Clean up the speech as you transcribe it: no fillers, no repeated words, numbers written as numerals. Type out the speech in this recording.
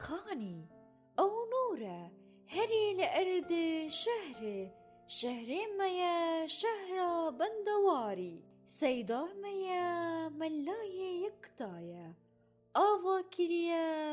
خاني أو نورة هري لأرد شهري ميا شهرة بندواري سيدا ميا ملاي يقطايا آوا كريا